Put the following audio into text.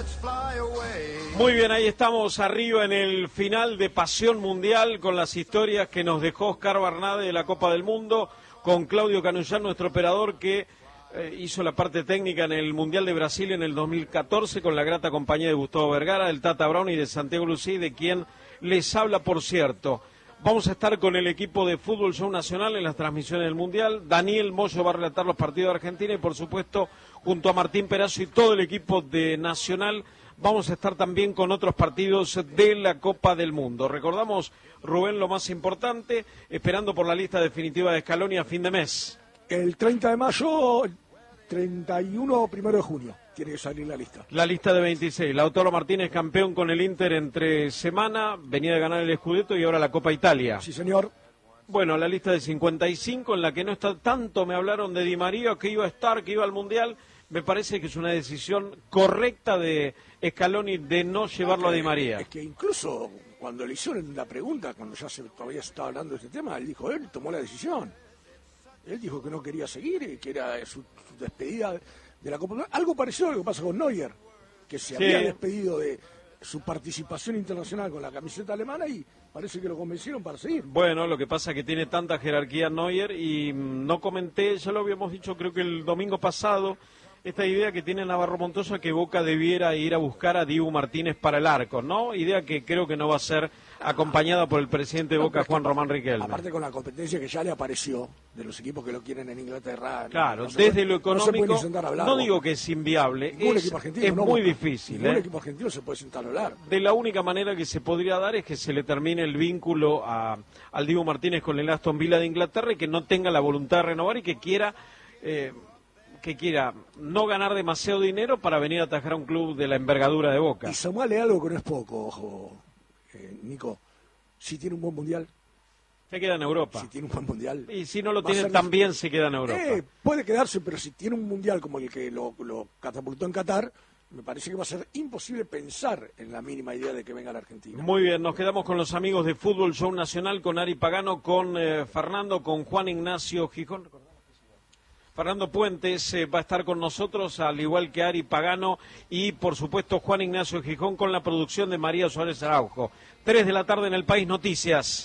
Muy bien, ahí estamos arriba en el final de Pasión Mundial con las historias que nos dejó Oscar Barnade de la Copa del Mundo, con Claudio Canullán, nuestro operador, que hizo la parte técnica en el Mundial de Brasil en el 2014 con la grata compañía de Gustavo Vergara, del Tata Brown y de Santiago Lucí, de quien les habla, por cierto. Vamos a estar con el equipo de Fútbol Show Nacional en las transmisiones del Mundial. Daniel Moyo va a relatar los partidos de Argentina y, por supuesto, junto a Martín Perazo y todo el equipo de Nacional, vamos a estar también con otros partidos de la Copa del Mundo. Recordamos, Rubén, lo más importante, esperando por la lista definitiva de Scaloni a fin de mes. El 30 de mayo, 31 1 de junio, tiene que salir la lista. La lista de 26. Lautaro Martínez, campeón con el Inter entre semana, venía de ganar el Scudetto y ahora la Copa Italia. Sí, señor. Bueno, la lista de 55, en la que no está tanto, me hablaron de Di María, que iba a estar, que iba al Mundial. Me parece que es una decisión correcta de Scaloni de no llevarlo a Di María. Es que incluso cuando le hicieron la pregunta, cuando ya todavía se estaba hablando de este tema, él dijo, él tomó la decisión. Él dijo que no quería seguir y que era su despedida de la Copa. Algo parecido a lo que pasa con Neuer, que se había despedido de su participación internacional con la camiseta alemana y parece que lo convencieron para seguir. Bueno, lo que pasa es que tiene tanta jerarquía Neuer y no comenté, ya lo habíamos dicho creo que el domingo pasado, esta idea que tiene Navarro Montoya que Boca debiera ir a buscar a Dibu Martínez para el arco, ¿no? Idea que creo que no va a ser acompañada por el presidente de Boca, Juan Román Riquelme. Aparte con la competencia que ya le apareció de los equipos que lo quieren en Inglaterra. Claro, desde lo económico, no digo que es inviable, es muy difícil. Ningún equipo argentino se puede sentar a hablar. De la única manera que se podría dar es que se le termine el vínculo al Dibu Martínez con el Aston Villa de Inglaterra y que no tenga la voluntad de renovar y que quiera no ganar demasiado dinero para venir a atajar a un club de la envergadura de Boca. Y sumarle algo que no es poco, ojo, Nico, si tiene un buen mundial. Se queda en Europa. Si tiene un buen mundial. Y si no lo tiene también se queda en Europa. Puede quedarse, pero si tiene un mundial como el que lo catapultó en Qatar, me parece que va a ser imposible pensar en la mínima idea de que venga a la Argentina. Muy bien, nos quedamos con los amigos de Fútbol Show Nacional, con Ari Pagano, con Fernando, con Juan Ignacio Gijón. Fernando Puentes va a estar con nosotros, al igual que Ari Pagano y, por supuesto, Juan Ignacio Gijón, con la producción de María Suárez Araujo. 3 de la tarde en El País Noticias.